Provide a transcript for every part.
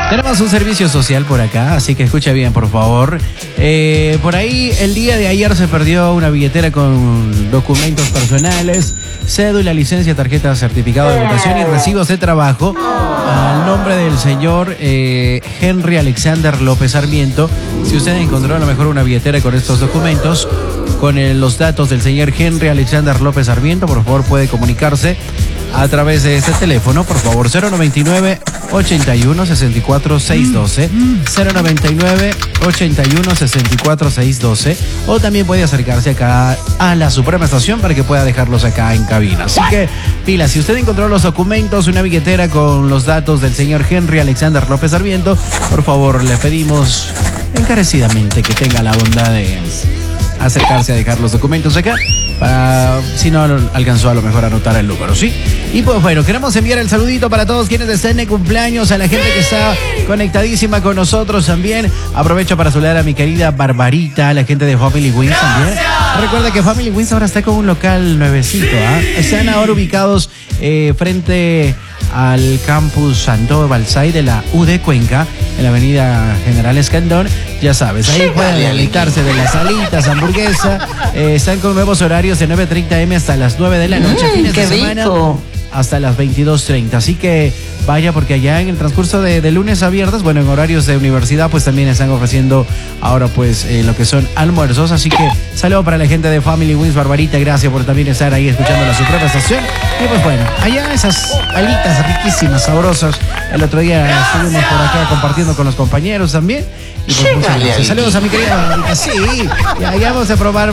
Tenemos un servicio social por acá, así que escucha bien, por favor. Por ahí, el día de ayer se perdió una billetera con documentos personales, cédula, licencia, tarjeta, certificado de votación y recibos de trabajo al nombre del señor Henry Alexander López Sarmiento. Si usted encontró a lo mejor una billetera con estos documentos, con los datos del señor Henry Alexander López Sarmiento, por favor puede comunicarse a través de este teléfono, por favor, 099 81 64 612, 099 81 64 612, o también puede acercarse acá a la Suprema Estación para que pueda dejarlos acá en cabina. Así que, pila, si usted encontró los documentos, una billetera con los datos del señor Henry Alexander López Sarmiento, por favor, le pedimos encarecidamente que tenga la bondad de acercarse a dejar los documentos acá, para, si no alcanzó a lo mejor a anotar el número, ¿sí? Y pues bueno, queremos enviar el saludito para todos quienes estén de cumpleaños, a la gente que está conectadísima con nosotros también. Aprovecho para saludar a mi querida Barbarita, a la gente de Family Wings también. Recuerda que Family Wings ahora está con un local nuevecito, Están ahora ubicados frente al campus Santo Balsay de la UD Cuenca, en la avenida General Escandón. Ya sabes, ahí pueden deleitarse de las alitas, hamburguesa. Están con nuevos horarios de 9:30 am hasta las 9 de la noche, fines de semana hasta las 22:30. Así que vaya, porque allá en el transcurso de lunes a viernes, bueno, en horarios de universidad, pues también están ofreciendo ahora pues lo que son almuerzos. Así que saludo para la gente de Family Wings. Barbarita, gracias por también estar ahí escuchando la Suprema Estación. Y pues bueno, allá esas alitas riquísimas, sabrosas. El otro día estuvimos por acá compartiendo con los compañeros también. Y pues muchas gracias. Saludos a mi querida Barbarita. Sí, ya vamos a probar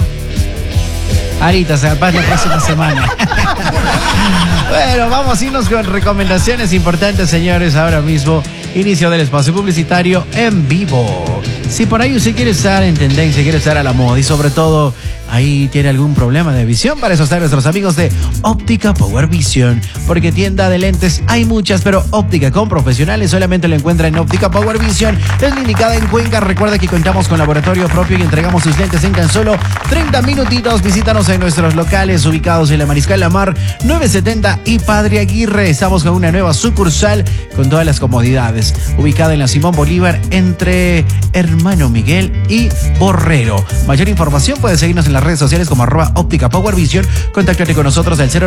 alitas para la próxima semana. Bueno, vamos a irnos con recomendaciones importantes, señores. Ahora mismo, inicio del espacio publicitario en vivo. Si por ahí usted quiere estar en tendencia, quiere estar a la moda y sobre todo ahí tiene algún problema de visión, para eso están nuestros amigos de Óptica Power Vision, porque tienda de lentes hay muchas, pero óptica con profesionales solamente lo encuentra en Óptica Power Vision. Es la indicada en Cuenca. Recuerda que contamos con laboratorio propio y entregamos sus lentes en tan solo 30 minutitos. Visítanos en nuestros locales ubicados en la Mariscal Lamar 970 y Padre Aguirre. Estamos con una nueva sucursal con todas las comodidades, ubicada en la Simón Bolívar entre Hermano Miguel y Borrero. Mayor información puede seguirnos en las redes sociales como @Óptica Power Vision. Contáctate con nosotros al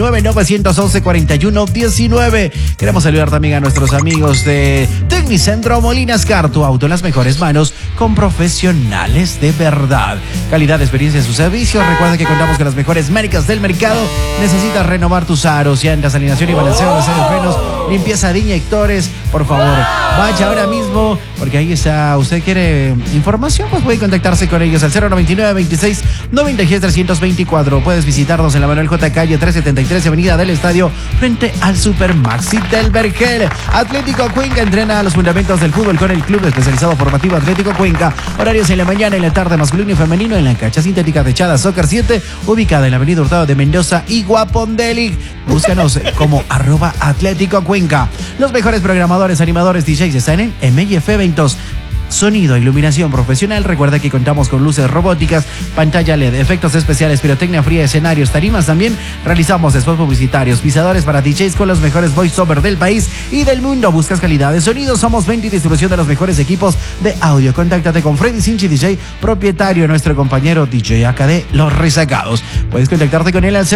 099-911-4119. Queremos saludar también a nuestros amigos de Tecnicentro Molinas Car, tu auto en las mejores manos con profesionales de verdad. Calidad, experiencia en sus servicios. Recuerda que contamos con las mejores marcas del mercado. Necesitas renovar tus aros, llantas, alineación y balanceo de seres frenos, limpieza de inyectores. Por favor, vaya ahora mismo, porque ahí está. ¿Usted quiere información? Pues puede contactarse con ellos al 099-26-93-324. Puedes visitarnos en la Manuel J. Calle 373, Avenida del Estadio, frente al Supermaxi del Vergel. Atlético Cuenca entrena los fundamentos del fútbol con el Club Especializado Formativo Atlético Cuenca. Horarios en la mañana y la tarde, masculino y femenino, en la cancha sintética techada Soccer 7, ubicada en la Avenida Hurtado de Mendoza y Guapondelic. Búscanos como @Atlético Cuenca. Los mejores programadores, animadores, DJs están en MF Eventos. Sonido, iluminación profesional. Recuerda que contamos con luces robóticas, pantalla LED, efectos especiales, pirotecnia fría, escenarios, tarimas. También realizamos spots publicitarios, pisadores para DJs con los mejores voiceover del país y del mundo. ¿Buscas calidad de sonido? Somos 20 y distribución de los mejores equipos de audio. Contáctate con Freddy Sinchi DJ, propietario, nuestro compañero DJ AKD Los Resacados. Puedes contactarte con él al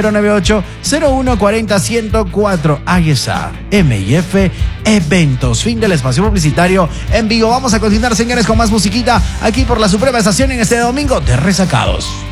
098-0140-104. Ahí está, MIF Eventos. Fin del espacio publicitario en vivo. Vamos a continuar, señores, con más musiquita aquí por la Suprema Estación en este domingo de Resacados.